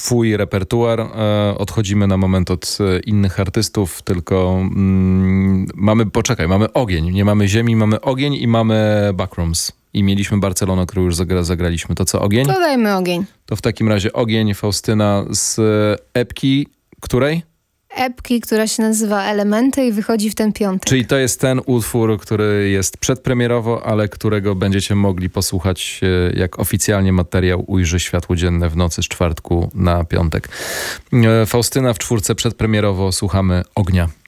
twój repertuar. Odchodzimy na moment od innych artystów, tylko mamy ogień. Nie mamy ziemi, mamy ogień i mamy Backrooms. I mieliśmy Barcelonę, którą już zagraliśmy. To co, ogień? To dajmy ogień. To w takim razie ogień, Faustyna z epki, której? Epki, która się nazywa Elementy i wychodzi w ten piątek. Czyli to jest ten utwór, który jest przedpremierowo, ale którego będziecie mogli posłuchać, jak oficjalnie materiał ujrzy światło dzienne w nocy z czwartku na piątek. Faustyna w czwórce przedpremierowo, słuchamy Ognia.